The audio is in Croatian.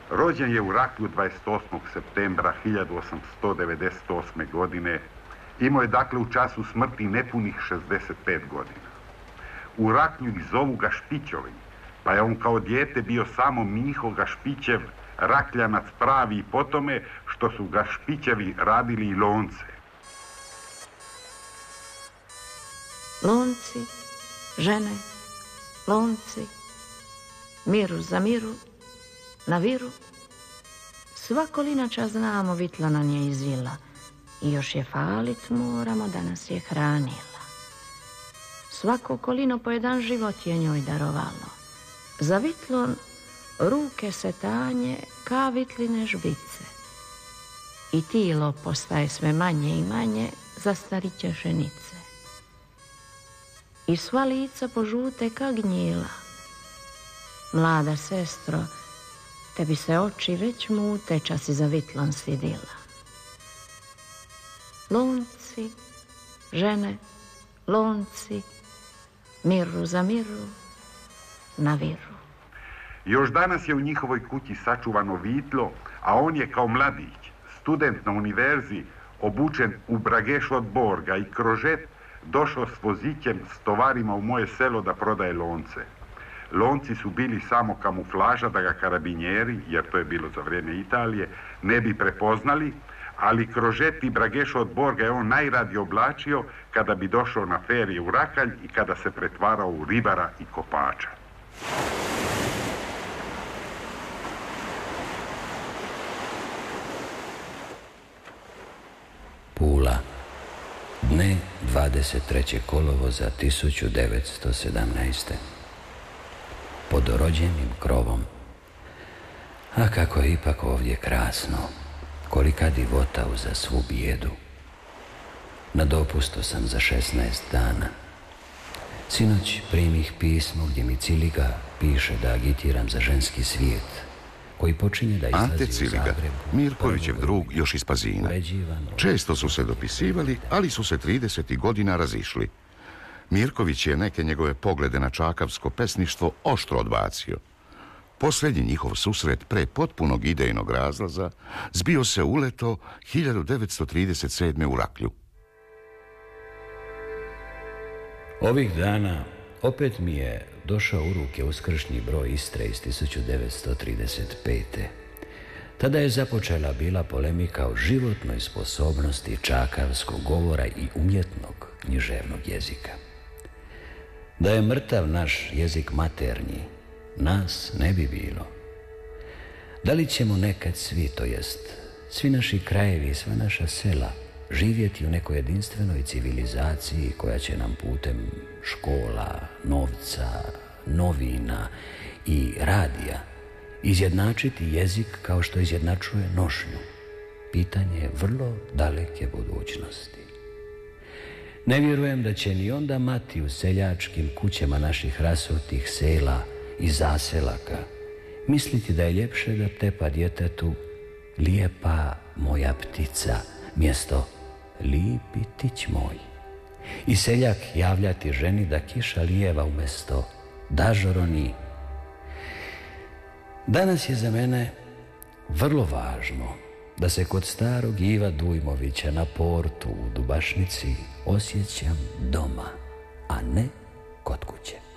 Rođen je u Raklju 28. septembra 1898. godine. Imao je dakle u času smrti nepunih 65 godina. U Raklju ih zovu Gašpićovi, pa je on kao dijete bio samo Miho Gašpićev, Rakljanac pravi i po tome što su Gašpićevi radili i lonce. Lonci, žene, lonci, miru za miru, na viru. Sva kolinača znamo vitla nam je izvila i još je falit moramo da nas je hranila. Svako kolino po jedan život je njoj darovalo. Za vitlon ruke se tanje ka vitline žbice i tilo postaje sve manje i manje za stariće šenice. I sva lica požute ka gnjila. Mlada sestro, tebi se oči već mute, čas si za vitlon sidila. Lonci, žene, lonci, miru za miru, na viru. Još danas je u njihovoj kući sačuvano vitlo, a on je kao mladić, student na univerziji, obučen u Brageš od Borga i krožet, došao s vozićem s tovarima u moje selo da prodaje lonce. Lonci su bili samo kamuflaža da ga karabinjeri, jer to je bilo za vrijeme Italije, ne bi prepoznali, ali krožet i Brageš od Borga je on najradije oblačio kada bi došao na ferije u Rakalj i kada se pretvarao u ribara i kopača. Pula, dne 23. kolovoza 1917. Pod rođenim krovom. A kako je ipak ovdje krasno, kolika divota uza svu bijedu. Na dopustu sam za 16 dana. Sinoć primih pismo gdje mi Ciliga piše da agitiram za ženski svijet, koji počinje da izlazi Ante u Ciliga, Zagrebu, Mirkovićev drug još iz Pazina. Često su se dopisivali, ali su se 30. godina razišli. Mirković je neke njegove poglede na čakavsko pesništvo oštro odbacio. Posljednji njihov susret pre potpunog idejnog razlaza zbio se uleto 1937. u Raklju. Ovih dana opet mi je došao u ruke uskršnji broj Istre iz 1935. Tada je započela bila polemika o životnoj sposobnosti čakavskog govora i umjetnog književnog jezika. Da je mrtav naš jezik maternji, nas ne bi bilo. Da li ćemo nekad svi, to jest svi naši krajevi i sva naša sela, živjeti u nekoj jedinstvenoj civilizaciji koja će nam putem škola, novca, novina i radija izjednačiti jezik kao što izjednačuje nošnju? Pitanje je vrlo daleke budućnosti. Ne vjerujem da će ni onda mati u seljačkim kućama naših rasutih sela i zaselaka misliti da je ljepše da tepa djetetu lijepa moja ptica mjesto lipi tić moj. I seljak javljati ženi da kiša lijeva umjesto da žoroni. Danas je za mene vrlo važno da se kod starog Iva Dujmovića na portu u Dubašnici osjećam doma, a ne kod kuće.